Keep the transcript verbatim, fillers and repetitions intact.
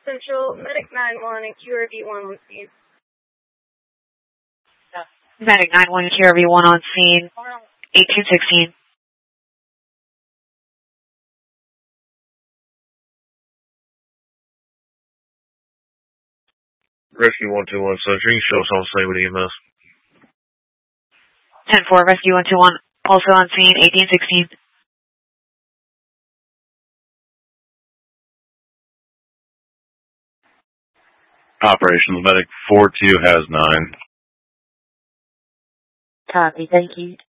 Central, Medic nine one and Q R V one on scene. Medic nine one, Q R V one on scene, eighteen sixteen. Rescue one two one, Central, you can show us on scene with E M S. ten four, Rescue one two one, also on scene, eighteen sixteen. Operations Medic four two has nine. Copy, thank you.